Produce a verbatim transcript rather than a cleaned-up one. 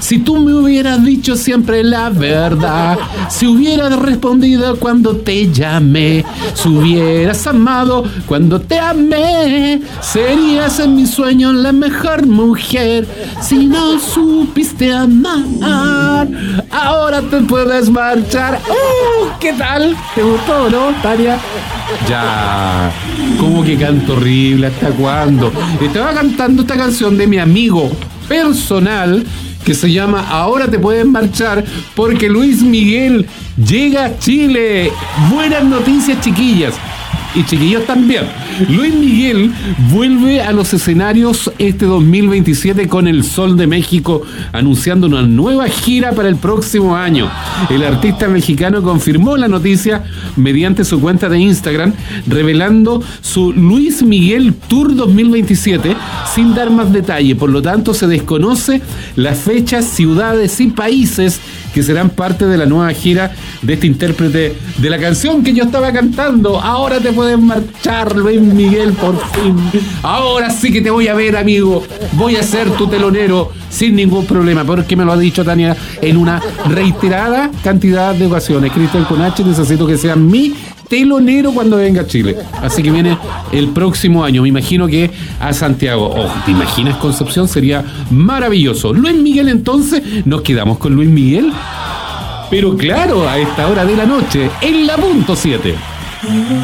Si tú me hubieras dicho siempre la verdad, si hubieras respondido cuando te llamé, si hubieras amado cuando te amé, serías en mi sueño la mejor mujer. Si no supiste amar, ahora te puedes marchar. ¡Uh! ¿Qué tal? ¿Te gustó, no, Tania? Ya, ¿cómo que canto horrible? ¿Hasta cuándo? Estaba cantando esta canción de mi amigo personal que se llama Ahora te puedes marchar, porque Luis Miguel llega a Chile. Buenas noticias, chiquillas. Y chiquillos también. Luis Miguel vuelve a los escenarios este dos mil veintisiete con El Sol de México, anunciando una nueva gira para el próximo año. El artista mexicano confirmó la noticia mediante su cuenta de Instagram, revelando su Luis Miguel Tour dos mil veintisiete sin dar más detalle. Por lo tanto, se desconoce las fechas, ciudades y países que serán parte de la nueva gira de este intérprete de la canción que yo estaba cantando. Ahora te puedes marchar, Luis Miguel, por fin. Ahora sí que te voy a ver, amigo. Voy a ser tu telonero sin ningún problema, porque me lo ha dicho Tania en una reiterada cantidad de ocasiones. Cristian con H, necesito que sea mi telonero cuando venga a Chile. Así que viene el próximo año, me imagino que a Santiago. Oh, ¿te imaginas, Concepción? Sería maravilloso. Luis Miguel, entonces, nos quedamos con Luis Miguel. Pero claro, a esta hora de la noche, en la punto siete.